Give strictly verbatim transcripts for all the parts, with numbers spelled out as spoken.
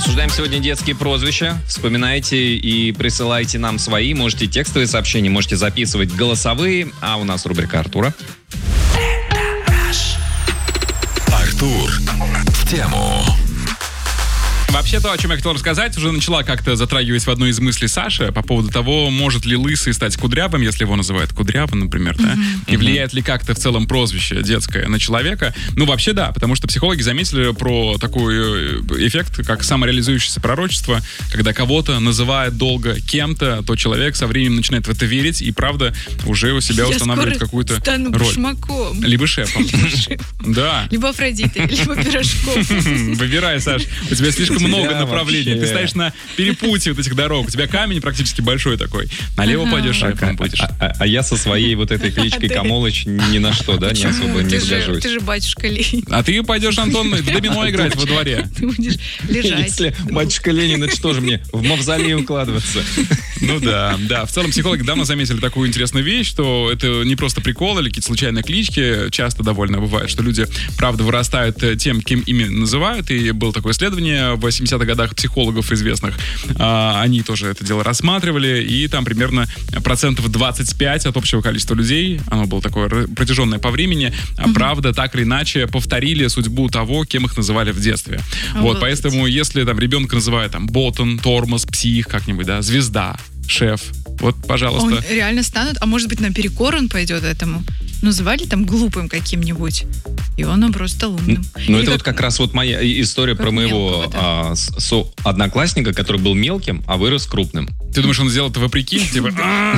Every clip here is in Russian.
Обсуждаем сегодня детские прозвища. Вспоминайте и присылайте нам свои. Можете текстовые сообщения, можете записывать голосовые. А у нас рубрика Артура. Артур в тему. Вообще то, о чем я хотел рассказать, уже начала как-то затрагивать в одной из мыслей Саши по поводу того, может ли лысый стать кудрявым, если его называют кудрявым, например, да? Mm-hmm. И влияет ли как-то в целом прозвище детское на человека. Ну, вообще да, потому что психологи заметили про такой эффект, как самореализующееся пророчество, когда кого-то называют долго кем-то, то человек со временем начинает в это верить и, правда, уже у себя я устанавливает какую-то стану роль. башмаком. Либо шефом. Да. Либо Афродитой, либо пирожком. Выбирай, Саш, у тебя слишком много направлений. Ты стоишь на перепутье вот этих дорог. У тебя камень практически большой такой. Налево ага. пойдешь, шефом будешь. А, а, а я со своей вот этой кличкой Камолыч ни на что, да, не особо не сгожусь. Ты же батюшка Ленин. А ты пойдешь, Антон, в домино играть во дворе. Ты будешь лежать. Если батюшка Ленин, это что же мне, в мавзолей укладываться? Ну да, да. В целом психологи давно заметили такую интересную вещь, что это не просто прикол или какие-то случайные клички. Часто довольно бывает, что люди, правда, вырастают тем, кем ими называют. И было такое исследование в восьмидесятых годах психологов известных. А, они тоже это дело рассматривали. И там примерно процентов двадцать пять от общего количества людей, оно было такое протяженное по времени, mm-hmm. правда, так или иначе повторили судьбу того, кем их называли в детстве. Oh, вот, поэтому если там ребенка называют там ботан, тормоз, псих как-нибудь, да, звезда, шеф, вот, пожалуйста. Он реально станут, а может быть наперекор он пойдет этому? Называли там глупым каким-нибудь, и он просто умным. Ну, это как... вот как раз вот моя история как про моего мелкого, да. а, со, одноклассника, который был мелким, а вырос крупным. Ты думаешь, он сделал это вопреки? Типа,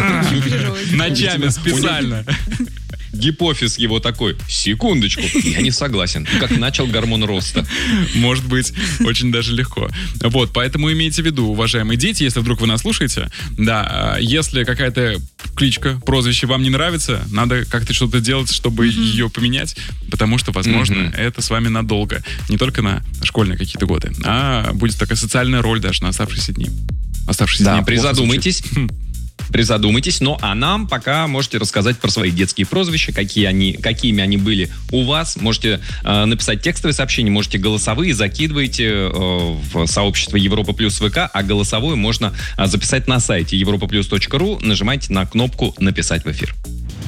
ночами специально. Гипофиз его такой, секундочку, я не согласен. Как начал гормон роста. Может быть, очень даже легко. Вот, поэтому имейте в виду, уважаемые дети, если вдруг вы нас слушаете, да, если какая-то кличка, прозвище вам не нравится, надо как-то что-то делать, чтобы mm-hmm. ее поменять, потому что, возможно, mm-hmm. это с вами надолго. Не только на школьные какие-то годы, а будет такая социальная роль даже на оставшиеся дни. Оставшиеся да, дни. Призадумайтесь. Призадумайтесь, но а нам пока можете рассказать про свои детские прозвища, какие они, какими они были у вас. Можете э, написать текстовые сообщения, можете голосовые, закидывайте э, в сообщество Европа Плюс ВК, а голосовое можно э, записать на сайте европа плюс точка ру, нажимайте на кнопку «Написать в эфир».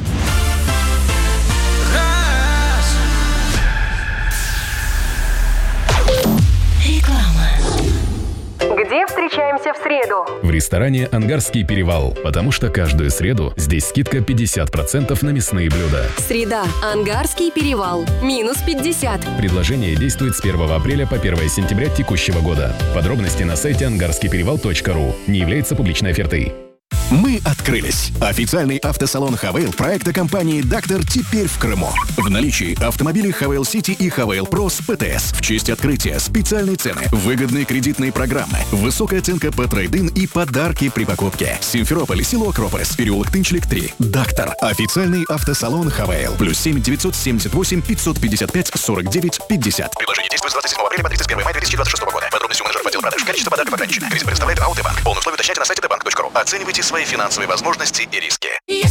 Где встречаемся в среду? В ресторане «Ангарский перевал», потому что каждую среду здесь скидка пятьдесят процентов на мясные блюда. Среда. Ангарский перевал. Минус пятьдесят. Предложение действует с первого апреля по первое сентября текущего года. Подробности на сайте ангарский перевал точка ру. Не является публичной офертой. Мы открылись. Официальный автосалон «Хавейл» проекта компании «Дактор» теперь в Крыму. В наличии автомобили «Хавейл Сити» и «Хавейл Про» с ПТС. В честь открытия специальные цены, выгодные кредитные программы, высокая оценка по трейд-ин и подарки при покупке. Симферополь, село Акрополис, переулок Тынчлик три. «Дактор». Официальный автосалон «Хавейл». Плюс семь девятьсот семьдесят восемь пятьсот пятьдесят пять сорок девять пятьдесят. Предложение действует с двадцать седьмого апреля по тридцать первого мая две тысячи двадцать шестого года. Подробности у менеджеров отдела продаж. Количество подарков ограничено. Риск предоставляет Аутоbank. Полные условия уточняйте на сайте дбанк точка ру. Оценивайте свои финансовые возможности и риски.